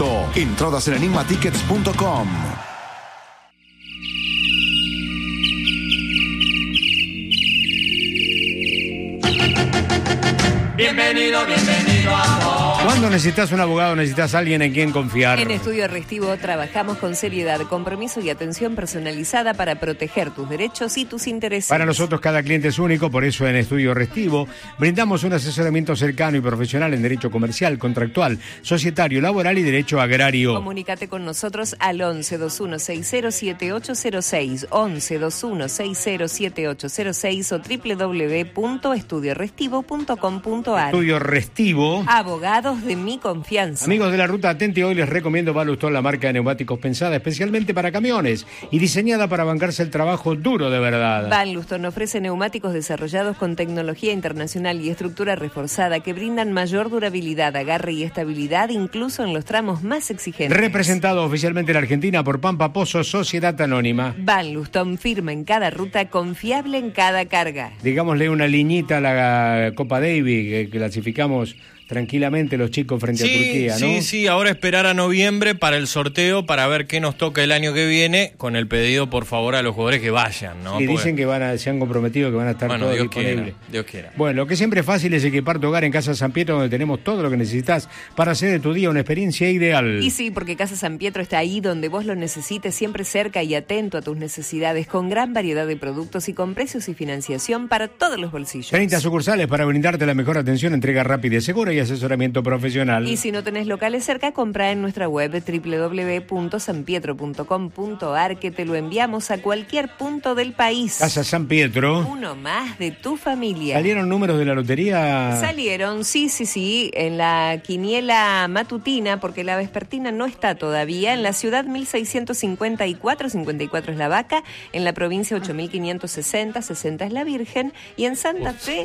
descuento. Entradas en enigmatickets.com. Bienvenido, bienvenido amor. Cuando necesitas un abogado, necesitas a alguien en quien confiar. En Estudio Restivo trabajamos con seriedad, compromiso y atención personalizada para proteger tus derechos y tus intereses. Para nosotros cada cliente es único, por eso en Estudio Restivo brindamos un asesoramiento cercano y profesional en derecho comercial, contractual, societario, laboral y derecho agrario. Comunícate con nosotros al 11 21 60 7806, 11 21 60 7806 o www.estudiorestivo.com.ar. Estudio Restivo. Abogados de mi confianza. Amigos de la ruta Atenti, hoy les recomiendo Balustón, la marca de neumáticos pensada especialmente para camiones y diseñada para bancarse el trabajo duro de verdad. Van Luston ofrece neumáticos desarrollados con tecnología internacional y estructura reforzada que brindan mayor durabilidad, agarre y estabilidad incluso en los tramos más exigentes. Representado oficialmente en Argentina por Pampa Pozo, Sociedad Anónima. Van Luston firma en cada ruta, confiable en cada carga. Digámosle una liñita a la Copa Davis que clasificamos tranquilamente los chicos frente a Turquía, ¿no? Sí, ahora esperar a noviembre para el sorteo, para ver qué nos toca el año que viene, con el pedido, por favor, a los jugadores que vayan, ¿no? Y dicen que se han comprometido que van a estar todos disponibles. Dios quiera. Bueno, lo que siempre es fácil es equipar tu hogar en Casa San Pietro, donde tenemos todo lo que necesitas para hacer de tu día una experiencia ideal. Y sí, porque Casa San Pietro está ahí donde vos lo necesites, siempre cerca y atento a tus necesidades, con gran variedad de productos y con precios y financiación para todos los bolsillos. 30 sucursales para brindarte la mejor atención, entrega rápida y segura y asesoramiento profesional. Y si no tenés locales cerca, compra en nuestra web www.sanpietro.com.ar, que te lo enviamos a cualquier punto del país. Casa San Pietro. Uno más de tu familia. ¿Salieron números de la lotería? Salieron, sí, en la quiniela matutina, porque la vespertina no está todavía. En la ciudad 1654, 54 es la vaca. En la provincia 8560, 60 es la Virgen. Y en Santa Fe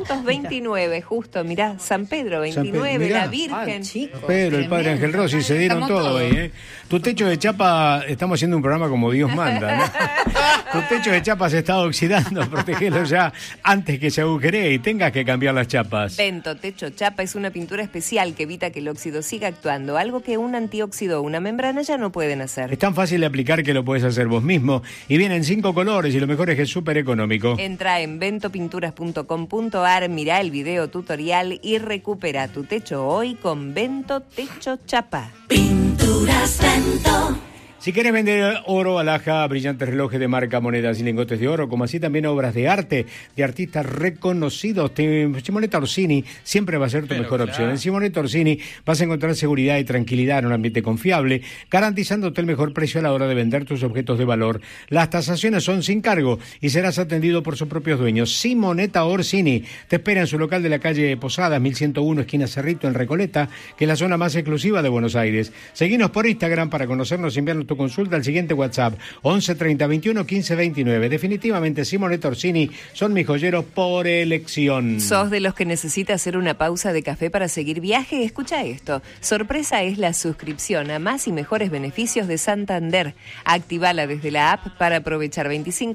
529, justo, mirá, San Pedro 29, mirá, la Virgen. Pedro, el padre Ángel Rossi, se dieron todo ahí, ¿eh? Tu techo de chapa, estamos haciendo un programa como Dios manda, ¿no? Tu techo de chapa se está oxidando, protegelo ya antes que se agujeree y tengas que cambiar las chapas. Vento Techo Chapa es una pintura especial que evita que el óxido siga actuando, algo que un antióxido o una membrana ya no pueden hacer. Es tan fácil de aplicar que lo puedes hacer vos mismo y viene en 5 colores y lo mejor es que es súper económico. Entra en ventopinturas.com.ar, mirá el video tutorial y recupera tu techo hoy con Vento Techo Chapa. Pinturas Vento. Si quieres vender oro, alhaja, brillantes relojes de marca, monedas y lingotes de oro, como así también obras de arte de artistas reconocidos, Simonetta Orsini siempre va a ser tu mejor opción. En Simonetta Orsini vas a encontrar seguridad y tranquilidad en un ambiente confiable, garantizándote el mejor precio a la hora de vender tus objetos de valor. Las tasaciones son sin cargo y serás atendido por sus propios dueños. Simonetta Orsini te espera en su local de la calle Posadas, 1101, esquina Cerrito, en Recoleta, que es la zona más exclusiva de Buenos Aires. Seguinos por Instagram para conocernos y enviarnos tu consulta al siguiente WhatsApp 11 30 21 15 29. Definitivamente Simonetta Orsini son mis joyeros por elección. ¿Sos de los que necesita hacer una pausa de café para seguir viaje? Escucha esto. Sorpresa es la suscripción a más y mejores beneficios de Santander. Activala desde la app para aprovechar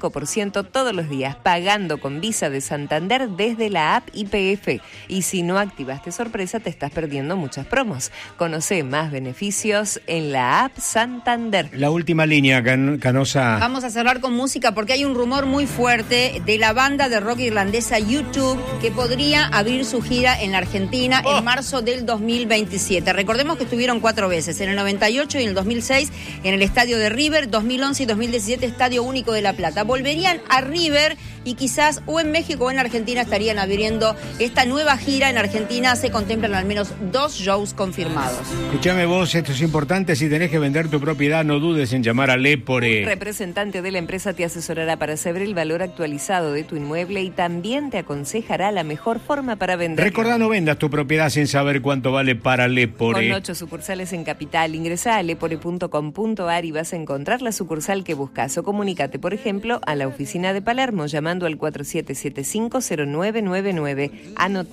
25% todos los días, pagando con Visa de Santander desde la app YPF. Y si no activaste sorpresa, te estás perdiendo muchas promos. Conoce más beneficios en la app Santander. La última línea, Canosa. Vamos a cerrar con música porque hay un rumor muy fuerte de la banda de rock irlandesa U2 que podría abrir su gira en la Argentina en marzo del 2027. Recordemos que estuvieron 4 veces, en el 98 y en el 2006 en el estadio de River, 2011 y 2017 Estadio Único de La Plata. Volverían a River y quizás o en México o en Argentina estarían abriendo esta nueva gira. En Argentina se contemplan al menos 2 shows confirmados. Escúchame vos, esto es importante, si tenés que vender tu propiedad, no dudes en llamar a Lepore. Un representante de la empresa te asesorará para saber el valor actualizado de tu inmueble y también te aconsejará la mejor forma para venderlo. Recordá, no vendas tu propiedad sin saber cuánto vale para Lepore. Con 8 sucursales en Capital, ingresá a lepore.com.ar y vas a encontrar la sucursal que buscas. O comunícate, por ejemplo, a la oficina de Palermo llamando al 4775-0999. Anotá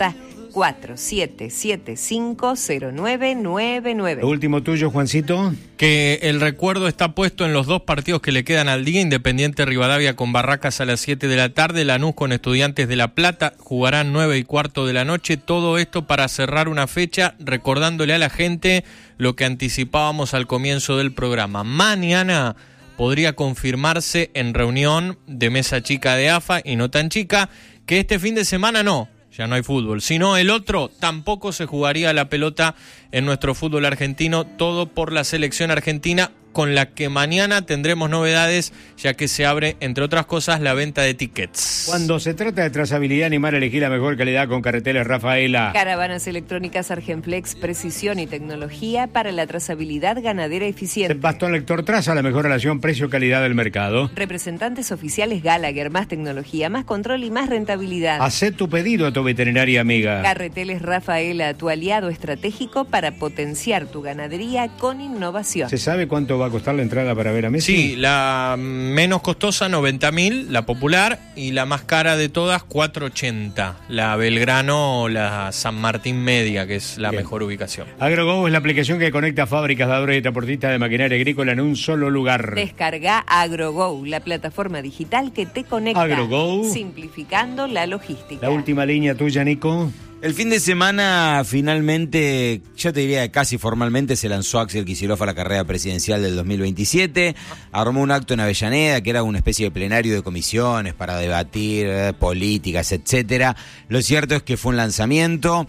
47750999. Lo último tuyo, Juancito. Que el recuerdo está puesto en los 2 partidos que le quedan al día. Independiente Rivadavia con Barracas a las 7 de la tarde, Lanús con Estudiantes de La Plata, jugarán 9:15 de la noche. Todo esto para cerrar una fecha, recordándole a la gente lo que anticipábamos al comienzo del programa. Mañana podría confirmarse en reunión de mesa chica de AFA y no tan chica, que este fin de semana ya no hay fútbol, sino el otro tampoco se jugaría la pelota en nuestro fútbol argentino, todo por la selección argentina, con la que mañana tendremos novedades, ya que se abre, entre otras cosas, la venta de tickets. Cuando se trata de trazabilidad animal, elegí la mejor calidad con Carreteles Rafaela. Caravanas electrónicas Argenflex, precisión y tecnología para la trazabilidad ganadera eficiente. Bastón lector traza la mejor relación precio-calidad del mercado. Representantes oficiales Gallagher, más tecnología, más control y más rentabilidad. Hacé tu pedido a tu veterinaria amiga. Carreteles Rafaela, tu aliado estratégico para potenciar tu ganadería con innovación. ¿Se sabe cuánto va a costar la entrada para ver a Messi? Sí, la menos costosa 90.000, la popular, y la más cara de todas 480, la Belgrano o la San Martín Media, que es la mejor ubicación. AgroGo es la aplicación que conecta fábricas, dadores y transportistas de maquinaria agrícola en un solo lugar. Descarga AgroGo, la plataforma digital que te conecta, AgroGo, simplificando la logística. La última línea tuya, Nico. El fin de semana, finalmente, yo te diría que casi formalmente, se lanzó Axel Kicillof a la carrera presidencial del 2027. Armó un acto en Avellaneda, que era una especie de plenario de comisiones para debatir políticas, etcétera. Lo cierto es que fue un lanzamiento.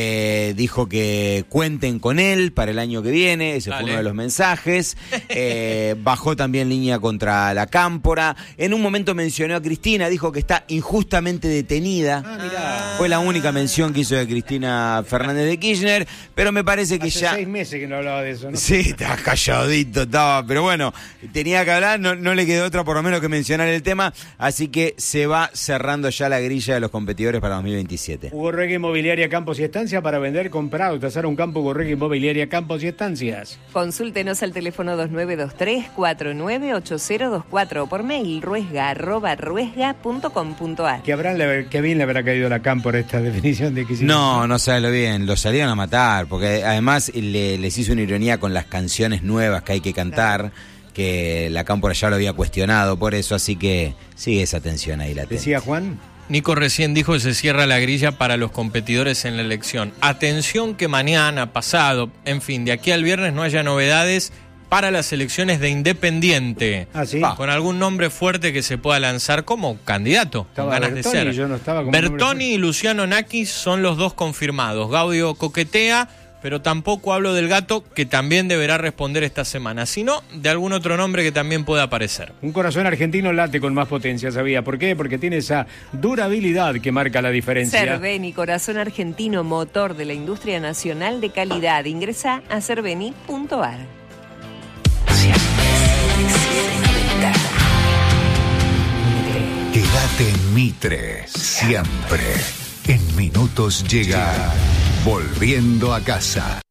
Dijo que cuenten con él para el año que viene. Ese fue uno de los mensajes. Bajó también línea contra la Cámpora. En un momento mencionó a Cristina, dijo que está injustamente detenida. Fue la única mención que hizo de Cristina Fernández de Kirchner, pero me parece que Hace ya... 6 meses que no hablaba de eso, ¿no? Sí, estaba calladito, pero bueno, tenía que hablar, no le quedó otra por lo menos que mencionar el tema, así que se va cerrando ya la grilla de los competidores para 2027. Hugo Regui Inmobiliaria Campos y Estancias, para vender, comprar o tasar un campo. Hugo Regui Inmobiliaria Campos y Estancias. Consúltenos al teléfono 2923-498024 o por mail ruesga@ruesga.com.ar. Que bien le habrá caído la Cámpora esta definición de que No sabe lo bien, lo salieron a matar, porque además les hizo una ironía con las canciones nuevas que hay que cantar, que la Cámpora ya lo había cuestionado por eso, así que sigue esa tensión ahí latente. Decía Juan. Nico recién dijo que se cierra la grilla para los competidores en la elección. Atención que mañana, pasado, en fin, de aquí al viernes no haya novedades para las elecciones de Independiente. ¿Ah, sí? Con algún nombre fuerte que se pueda lanzar como candidato, Estaba con ganas Bertoni, de ser. yo no estaba como Bertoni y Luciano Nakis son los 2 confirmados. Gaudio coquetea, pero tampoco hablo del Gato, que también deberá responder esta semana, sino de algún otro nombre que también pueda aparecer. Un corazón argentino late con más potencia, ¿sabía? ¿Por qué? Porque tiene esa durabilidad que marca la diferencia. Cerveni, corazón argentino, motor de la industria nacional de calidad. Ingresa a cerveni.ar. Quédate en Mitre, siempre. En minutos llega Volviendo a Casa.